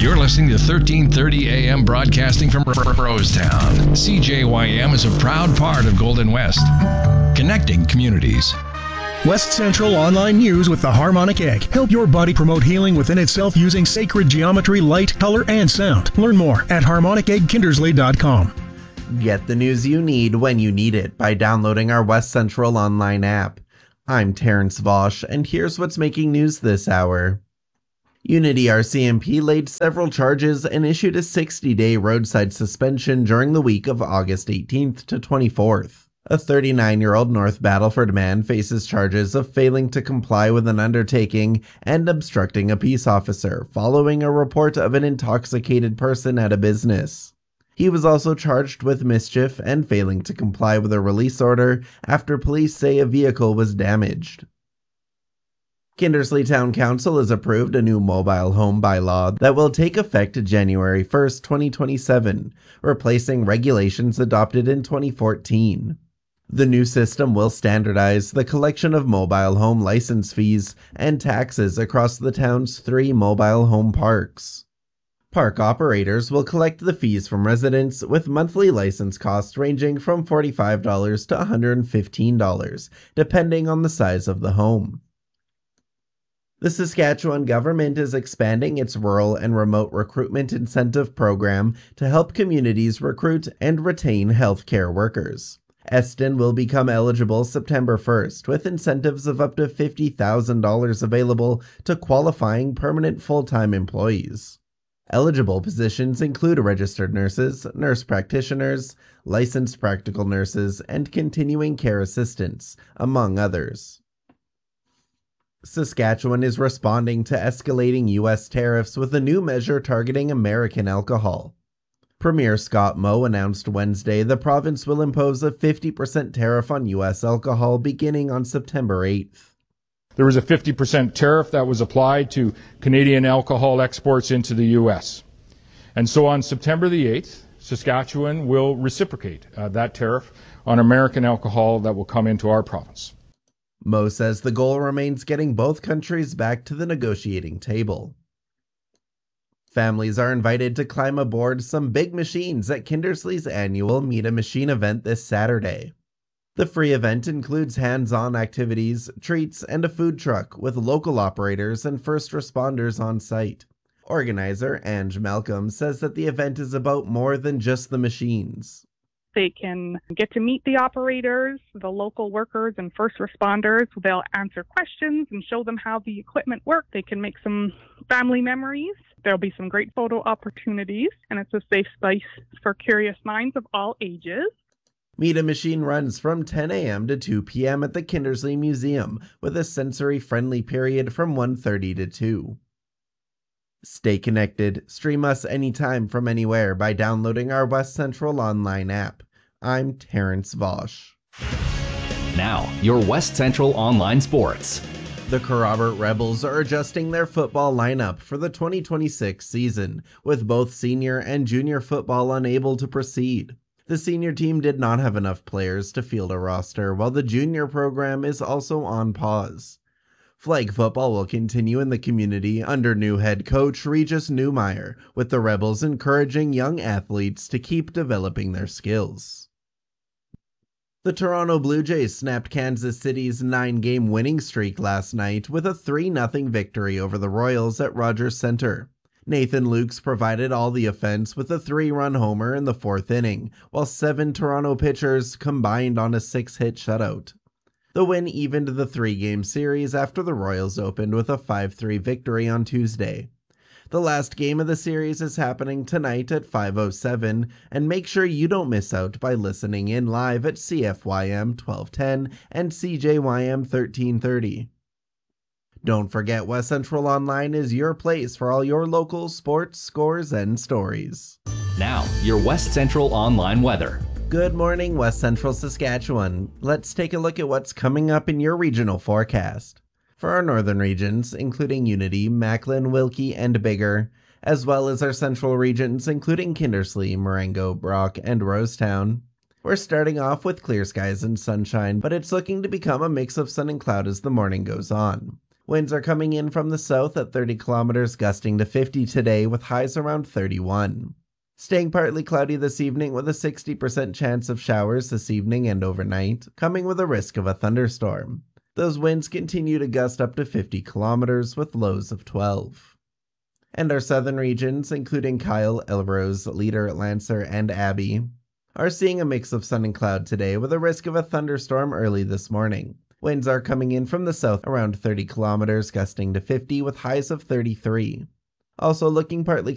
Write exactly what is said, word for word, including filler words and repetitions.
You're listening to thirteen thirty A M broadcasting from Rosetown. C J Y M is a proud part of Golden West, connecting communities. West Central Online News with the Harmonic Egg. Help your body promote healing within itself using sacred geometry, light, color, and sound. Learn more at harmonic egg kindersley dot com. Get the news you need when you need it by downloading our West Central Online app. I'm Terrence Vosch, and here's what's making news this hour. Unity R C M P laid several charges and issued a sixty-day roadside suspension during the week of August eighteenth to twenty-fourth. A thirty-nine-year-old North Battleford man faces charges of failing to comply with an undertaking and obstructing a peace officer following a report of an intoxicated person at a business. He was also charged with mischief and failing to comply with a release order after police say a vehicle was damaged. Kindersley Town Council has approved a new mobile home bylaw that will take effect January first, twenty twenty-seven, replacing regulations adopted in twenty fourteen. The new system will standardize the collection of mobile home license fees and taxes across the town's three mobile home parks. Park operators will collect the fees from residents, with monthly license costs ranging from forty-five dollars to one hundred fifteen dollars, depending on the size of the home. The Saskatchewan government is expanding its rural and remote recruitment incentive program to help communities recruit and retain healthcare workers. Eston will become eligible September first, with incentives of up to fifty thousand dollars available to qualifying permanent full-time employees. Eligible positions include registered nurses, nurse practitioners, licensed practical nurses, and continuing care assistants, among others. Saskatchewan is responding to escalating U S tariffs with a new measure targeting American alcohol. Premier Scott Moe announced Wednesday the province will impose a fifty percent tariff on U S alcohol beginning on September eighth. There was a fifty percent tariff that was applied to Canadian alcohol exports into the U S. And so on September the eighth, Saskatchewan will reciprocate uh, that tariff on American alcohol that will come into our province. Moe says the goal remains getting both countries back to the negotiating table. Families are invited to climb aboard some big machines at Kindersley's annual Meet a Machine event this Saturday. The free event includes hands-on activities, treats, and a food truck with local operators and first responders on site. Organizer Ange Malcolm says that the event is about more than just the machines. They can get to meet the operators, the local workers, and first responders. They'll answer questions and show them how the equipment works. They can make some family memories. There'll be some great photo opportunities, and it's a safe space for curious minds of all ages. Meet a Machine runs from ten a.m. to two p.m. at the Kindersley Museum, with a sensory-friendly period from one thirty to two. Stay connected. Stream us anytime from anywhere by downloading our West Central Online app. I'm Terrence Vosch. Now, your West Central Online Sports. The Kerrobert Rebels are adjusting their football lineup for the twenty twenty-six season, with both senior and junior football unable to proceed. The senior team did not have enough players to field a roster, while the junior program is also on pause. Flag football will continue in the community under new head coach Regis Newmeyer, with the Rebels encouraging young athletes to keep developing their skills. The Toronto Blue Jays snapped Kansas City's nine-game winning streak last night with a three nothing victory over the Royals at Rogers Centre. Nathan Lukes provided all the offense with a three-run homer in the fourth inning, while seven Toronto pitchers combined on a six-hit shutout. The win evened the three-game series after the Royals opened with a five three victory on Tuesday. The last game of the series is happening tonight at five oh seven, and make sure you don't miss out by listening in live at C F Y M twelve ten and C J Y M thirteen thirty. Don't forget, West Central Online is your place for all your local sports, scores, and stories. Now, your West Central Online weather. Good morning, West Central Saskatchewan. Let's take a look at what's coming up in your regional forecast. For our northern regions, including Unity, Macklin, Wilkie, and Biggar, as well as our central regions, including Kindersley, Marengo, Brock, and Rosetown, we're starting off with clear skies and sunshine, but it's looking to become a mix of sun and cloud as the morning goes on. Winds are coming in from the south at thirty kilometers, gusting to fifty today with highs around thirty-one. Staying partly cloudy this evening with a sixty percent chance of showers this evening and overnight, coming with a risk of a thunderstorm. Those winds continue to gust up to fifty kilometers with lows of twelve. And our southern regions, including Kyle, Elrose, Leader, Lancer, and Abbey, are seeing a mix of sun and cloud today with a risk of a thunderstorm early this morning. Winds are coming in from the south around thirty kilometers, gusting to fifty with highs of thirty-three. Also looking partly